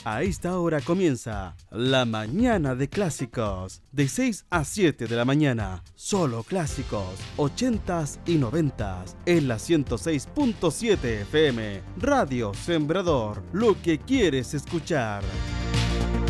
A esta hora comienza La Mañana de Clásicos, de 6 a 7 de la mañana. Solo clásicos, 80s y 90s, en la 106.7 FM. Radio Sembrador, lo que quieres escuchar.